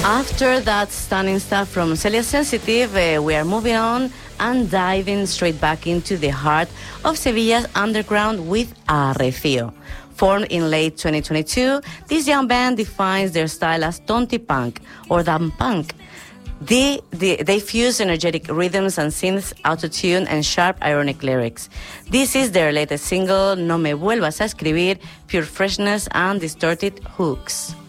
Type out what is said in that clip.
After that stunning stuff from Celia Sensitive, we are moving on and diving straight back into the heart of Sevilla's underground with Arrecio. Formed in late 2022, this young band defines their style as tonti punk or dumb punk. They fuse energetic rhythms and synths, autotune, and sharp, ironic lyrics. This is their latest single, No Me Vuelvas a Escribir, pure freshness and distorted hooks.